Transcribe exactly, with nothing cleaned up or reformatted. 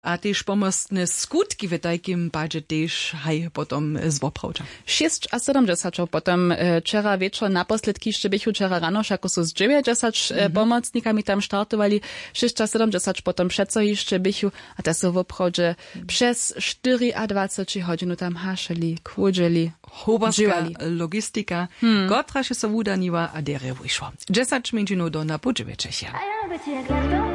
A też pomocne skutki w takim padzie też haj potom zwoprowdza. Sześć a siedemdziesiąt potom wczera wieczór naposledki jeszcze bychu wczera rano, jako so z dziewięćdziesiąt mm-hmm. pomocnikami tam startowali, sześć a siedemdziesiąt potom przeco jeszcze bychu, a to so woprawdźe przez dwadzieścia cztery godziny tam haszeli, kłudzeli, Hobarska logistika, hmm. gotra się so udaniła, a dere wyszła. dziesięć minut do na budżecie.